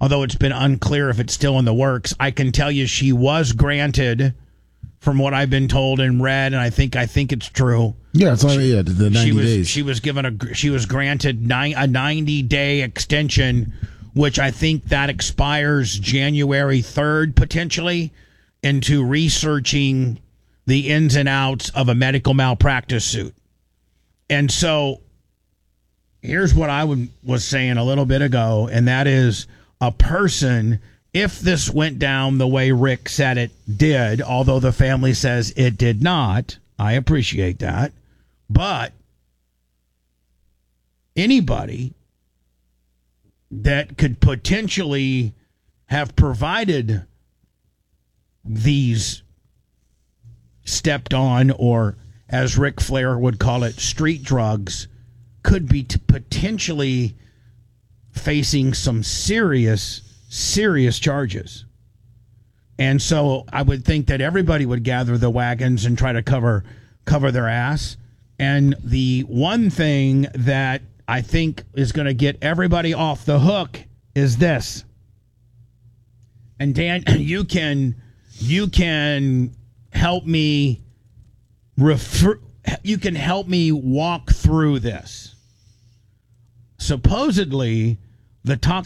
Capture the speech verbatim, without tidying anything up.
although it's been unclear if it's still in the works. I can tell you she was granted, from what I've been told and read, and I think I think it's true. Yeah, it's only yeah, the ninety she was, days. She was given a she was granted nine, a ninety day extension, which I think that expires January third potentially, into researching the ins and outs of a medical malpractice suit. And so here's what I would, was saying a little bit ago, and that is a person, if this went down the way Rick said it did, although the family says it did not, I appreciate that, but anybody that could potentially have provided these stepped on, or as Ric Flair would call it, street drugs, could be t- potentially facing some serious, serious charges. And so I would think that everybody would gather the wagons and try to cover cover their ass. And the one thing that I think is going to get everybody off the hook is this. And Dan, you can you can help me refer you can help me walk through this. Supposedly, the toxic